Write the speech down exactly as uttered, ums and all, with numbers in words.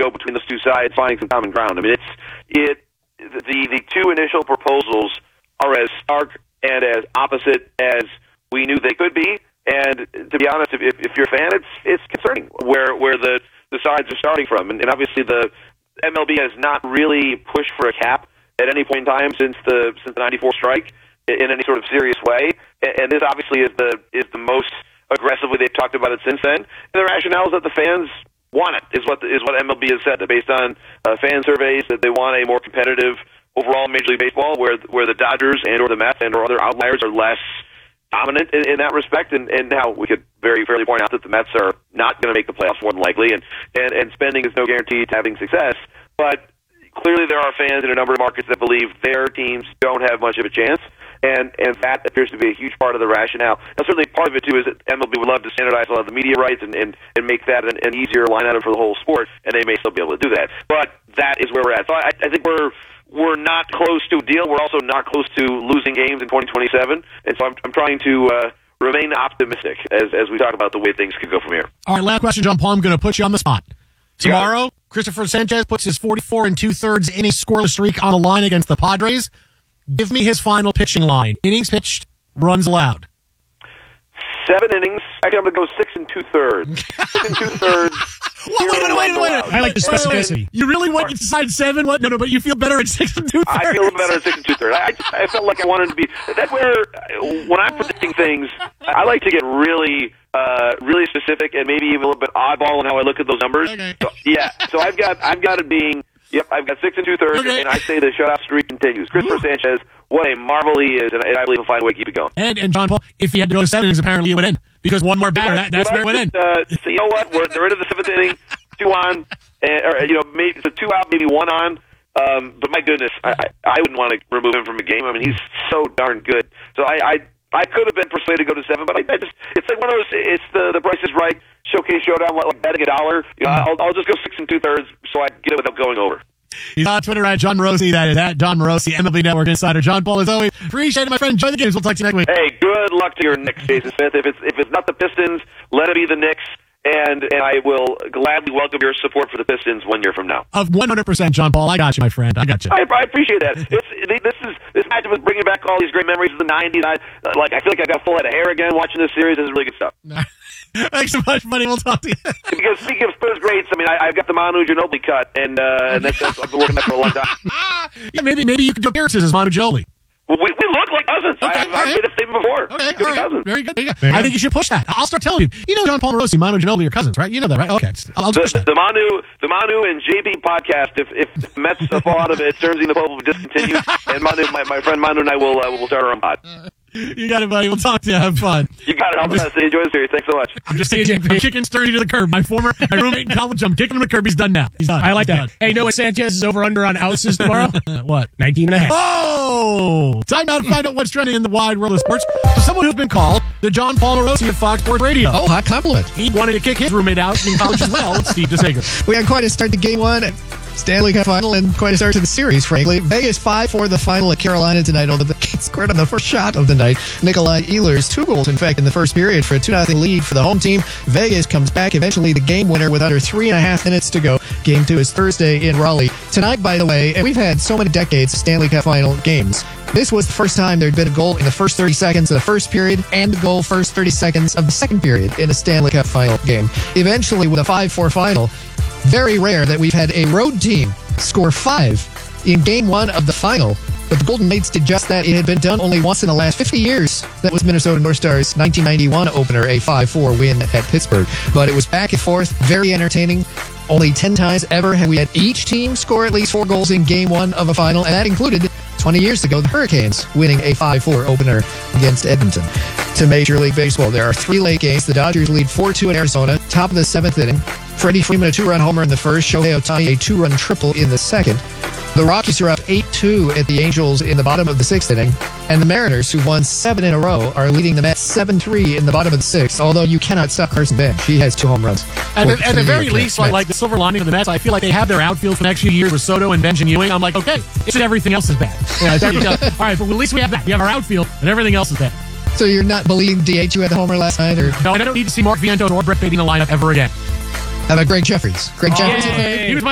go between those two sides, finding some common ground. I mean, it's it the the two initial proposals are as stark and as opposite as we knew they could be. And to be honest, if, if you're a fan, it's it's concerning where where the, the sides are starting from. And, and obviously, the M L B has not really pushed for a cap at any point in time since the since the ninety-four strike in any sort of serious way. And this obviously is the is the most aggressively they've talked about it since then. And the rationale is that the fans want it, is what is what M L B has said, that based on uh, fan surveys, that they want a more competitive overall Major League Baseball, where where the Dodgers and or the Mets and or other outliers are less dominant in, in that respect. And, and now we could very fairly point out that the Mets are not going to make the playoffs more than likely, and, and, and spending is no guarantee to having success. But clearly there are fans in a number of markets that believe their teams don't have much of a chance, and, and that appears to be a huge part of the rationale. Now, certainly part of it, too, is that M L B would love to standardize a lot of the media rights and, and, and make that an, an easier line item for the whole sport, and they may still be able to do that. But that is where we're at. So I, I think we're we're not close to a deal. We're also not close to losing games in twenty twenty-seven, and so I'm, I'm trying to uh, remain optimistic as, as we talk about the way things could go from here. All right, last question, John Paul. I'm going to put you on the spot. Tomorrow, Christopher Sanchez puts his forty-four and two-thirds inning scoreless streak on the line against the Padres. Give me his final pitching line. Innings pitched, runs allowed. Seven innings. Actually, I'm going to go six and two-thirds. Six and two-thirds. Wait, wait, wait, wait, wait. I like the specificity. You really want to decide seven? What? No, no, but you feel better at six and two-thirds. I feel better at six and two-thirds. I, just, I felt like I wanted to be. That's where, when I'm predicting things, I like to get really, uh, really specific and maybe even a little bit oddball in how I look at those numbers. Okay. So, yeah. So I've got, I've got it being. Yep, I've got six and two-thirds, okay. And I say the shutout streak continues. Christopher Sanchez, what a marvel he is, and I believe he'll find a way to keep it going. And, and John Paul, if he had to go to seven innings, apparently it would end. Because one more batter, that, that's where it would end. Uh, so you know what? We're at the end of the seventh inning, two on, and, or, you know, maybe it's a two out, maybe one on. Um, but my goodness, I, I, I wouldn't want to remove him from a game. I mean, he's so darn good. So I, I, I could have been persuaded to go to seven, but I, I just, it's like one of those, it's the, the Price is Right showcase showdown, like betting a dollar. You know, I'll, I'll just go six and two-thirds so I get it without going over. He's on Twitter at John Morosi. That is at John Morosi, M L B Network Insider. John Paul, as always, appreciate it, my friend. Enjoy the games. We'll talk to you next week. Hey, good luck to your Knicks, Jason Smith. If it's if it's not the Pistons, let it be the Knicks, and and I will gladly welcome your support for the Pistons one year from now. Of one hundred percent, John Paul. I got you, my friend. I got you. I, I appreciate that. It's, this is this matchup is bringing back all these great memories of the nineties. I like. I feel like I got a full head of hair again watching this series. This is really good stuff. Thanks so much, buddy. We'll talk to you. Because speaking of Spurs greats, I mean, I, I've got the Manu Ginobili cut, and uh, and that's, that's I've been working that for a long time. Yeah, maybe maybe you could do appearances as Manu Ginobili. Well, we, we look like cousins. Okay, I've, I've right. made a statement before. Okay, good all right. cousins. Very good. Very good. I think you should push that. I'll start telling you. You know, John Paul Morosi, Manu Ginobili are cousins, right? You know that, right? Okay, I'll, I'll the, push that. The Manu, the Manu and J B podcast. If if Mets fall out of it, Stearns and the Pope will discontinue, and Manu, my, my friend Manu and I will uh, will start our own pod. You got it, buddy. We'll talk to you. Have fun. You got it. I'll just enjoy the series. Thanks so much. I'm just saying, I'm kicking Sturdy to the curb. My former, my roommate in college, I'm kicking him to the curb. He's done now. He's done. I like He's that. done. Hey, Noah Sanchez is over under on ounces tomorrow? What? nineteen and a half. Oh! Time now to find out what's trending in the wide world of sports. So someone who's been called the John Paul Morosi of Fox Sports Radio. Oh, hot compliment. He wanted to kick his roommate out in college as well. It's Steve DeSager. We had quite a start to game one, Stanley Cup final, and quite a start to the series, frankly. Vegas five for the final at Carolina tonight, although the Kings scored on the first shot of the night. Nikolai Ehlers, two goals, in fact, in the first period for a two nothing lead for the home team. Vegas comes back, eventually the game winner with under three and a half minutes to go. Game two is Thursday in Raleigh. Tonight, by the way, and we've had so many decades of Stanley Cup final games. This was the first time there'd been a goal in the first thirty seconds of the first period and a goal first thirty seconds of the second period in a Stanley Cup final game. Eventually, with a five four final, very rare that we've had a road team score five in game one of the final. But the Golden Knights did just that. It had been done only once in the last fifty years. That was Minnesota North Stars' nineteen ninety-one opener, a five four win at Pittsburgh. But it was back and forth, very entertaining. Only ten times ever have we had each team score at least four goals in game one of a final, and that included twenty years ago, the Hurricanes winning a five four opener against Edmonton. To Major League Baseball, there are three late games. The Dodgers lead four two in Arizona, top of the seventh inning. Freddie Freeman, a two-run homer in the first. Shohei Ohtani, a two-run triple in the second. The Rockies are up eight two at the Angels in the bottom of the sixth inning. And the Mariners, who won seven in a row, are leading the Mets seven three in the bottom of the sixth, although you cannot stop Carson Bench. He has two home runs. At the, at the very least, like, like the silver lining of the Mets, I feel like they have their outfield for the next few years with Soto and Bench and Ewing. I'm like, okay, it's everything else is bad. Yeah, it's everything else. All right, but at least we have that. We have our outfield, and everything else is bad. So you're not believing D H who had the homer last night? Or No, and I don't need to see Mark Vientos or Brett Baty in the lineup ever again. How about Greg Jeffries? Greg Oh, Jeffries? he was my